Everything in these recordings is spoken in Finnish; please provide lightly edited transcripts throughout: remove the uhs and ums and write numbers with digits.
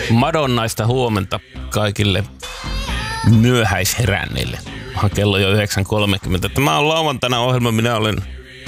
Madonnaista huomenta kaikille myöhäisheränneille. Kello jo 9.30. Tämä on lauantaina ohjelma. Minä olen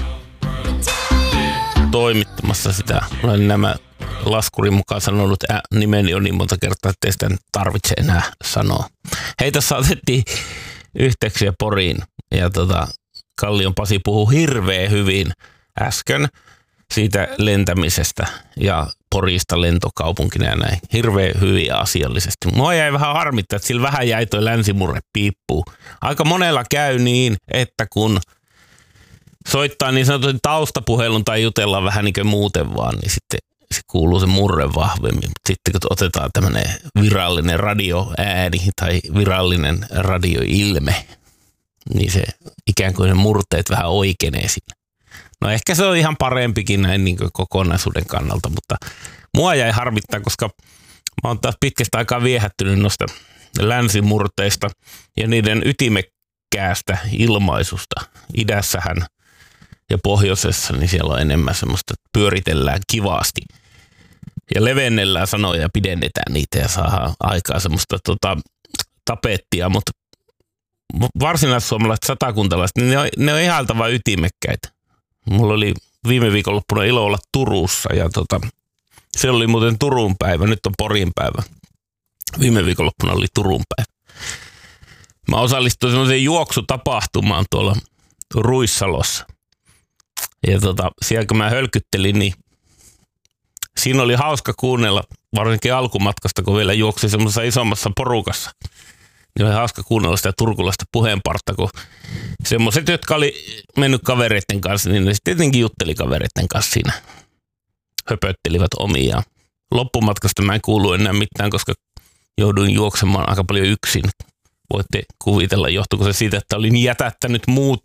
toimittamassa sitä. Olen nämä laskurin mukaan sanonut nimeni on niin monta kertaa, että ei sitä tarvitse enää sanoa. Hei, tässä otettiin yhteyksiä Poriin. Ja Kallion Pasi puhui hirveän hyvin äsken siitä lentämisestä ja Porista lentokaupunkina ja näin. Hirveän hyvin ja asiallisesti. Mua jäi vähän harmittaa, että sillä vähän jäi toi länsimurre piippuun. Aika monella käy niin, että kun soittaa niin sanotun taustapuhelun tai jutellaan vähän niin kuin muuten vaan, niin sitten se kuuluu se murre vahvemmin. Mutta sitten kun otetaan tämmöinen virallinen radioääni tai virallinen radioilme, niin se ikään kuin ne murteet vähän oikeenee siinä. No ehkä se on ihan parempikin näin niin kuin kokonaisuuden kannalta, mutta mua jäi harmittaa, koska mä oon taas pitkästä aikaa viehättynyt noista länsimurteista ja niiden ytimekkäästä ilmaisusta. Idässähän ja pohjoisessa, niin siellä on enemmän semmoista, että pyöritellään kivasti ja levennellään sanoja ja pidennetään niitä ja saadaan aikaa semmoista tapettia, mutta varsinaissuomalaiset satakuntalaiset, niin ne on ihailtavan ytimekkäitä. Mulla oli viime viikonloppuna ilo olla Turussa ja se oli muuten Turun päivä, nyt on Porin päivä. Viime viikonloppuna oli Turun päivä. Mä osallistuin semmoiseen juoksutapahtumaan tuolla Ruissalossa. Ja siellä kun mä hölkyttelin, niin siinä oli hauska kuunnella, varsinkin alkumatkasta, kun vielä juoksi semmoisessa isommassa porukassa. Niin oli hauska kuunnella sitä turkulaista puheenpartta, kun semmoiset, jotka oli mennyt kavereiden kanssa, niin ne sitten tietenkin jutteli kavereiden kanssa siinä. Höpöttelivät omiaan. Loppumatkasta mä en kuulu enää mitään, koska jouduin juoksemaan aika paljon yksin. Voitte kuvitella, johtuiko se siitä, että olin jätättänyt muut,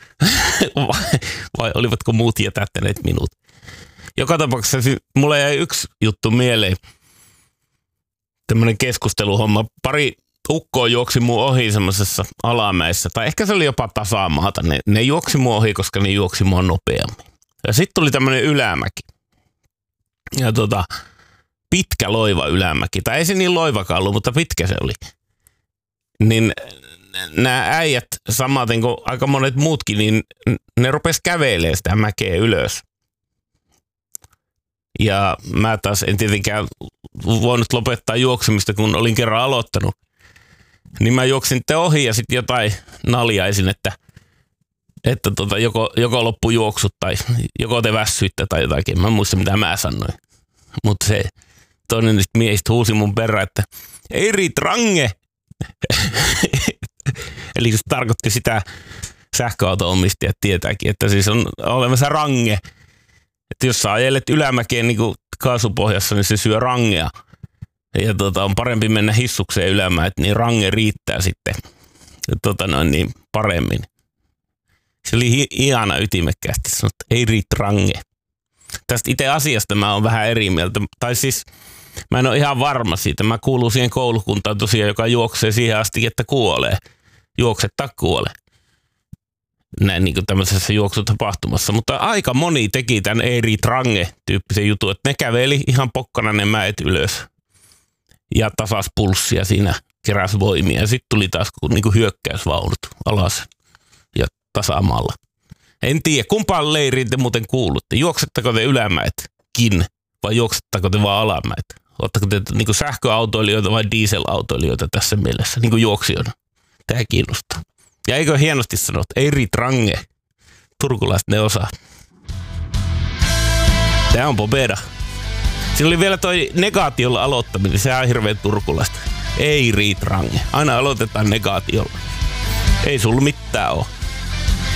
vai olivatko muut jätättäneet minut. Joka tapauksessa mulle jäi yksi juttu mieleen, tämmöinen keskusteluhomma. Pari ukkoa juoksi mun ohi semmoisessa alamäessä, tai ehkä se oli jopa tasamaata. Ne juoksi mun ohi, koska ne juoksi mua nopeammin. Ja sitten tuli tämmöinen ylämäki. Ja pitkä loiva ylämäki, tai ei se niin loivakaan ollut, mutta pitkä se oli. Niin nämä äijät, samaten kuin aika monet muutkin, niin ne rupesi kävelemään sitä mäkeä ylös. Ja mä taas en tietenkään voinut lopettaa juoksemista, kun olin kerran aloittanut. Niin mä juoksin sitten ohi ja sitten jotain naljaisin, että joko loppu juoksut tai joko te väsyitte tai jotakin. Mä en muista mitä mä sanoin. Mutta se toinen niistä miehistä huusi mun perään, että ei Range. Eli se tarkoitti sitä sähköauto-omistajat tietääkin, että siis on olemassa range. Että jos sä ajelet ylämäkeen niin kuin kaasupohjassa, niin se syö rangea. Ja on parempi mennä hissukseen ylämään, että niin range riittää sitten niin paremmin. Se oli ihana ytimekkäästi sanottu, ei range. Tästä itse asiasta mä oon vähän eri mieltä. Tai siis mä en ole ihan varma siitä. Mä kuulun siihen koulukuntaan tosiaan, joka juoksee siihen asti, että kuolee. Juoksettaa kuolee. Näin niin kuin tämmöisessä juoksutapahtumassa. Mutta aika moni teki tämän Eiri Trange-tyyppisen jutun, että ne käveli ihan pokkana ne mäet ylös. Ja tasas pulssia siinä, keräs voimia. Ja sitten tuli taas niin kuin hyökkäysvaunut alas ja tasamalla. En tiedä, kumpaan leiriin te muuten kuulutte. Juoksettako te ylämäetkin vai juoksettako te vaan alamäet? Oletteko te niin kuin sähköautoilijoita vai dieselautoilijoita tässä mielessä, niin kuin juoksijoina? Tämä kiinnostaa. Ja eikö hienosti sanot, Eiri Trange, turkulaiset ne osaa. Tämä on Pobeda. Siinä oli vielä toi negaatiolla aloittaminen, se on hirveän turkulaista. Eiri Trange. Aina aloitetaan negaatiolla. Ei sulla mitään ole.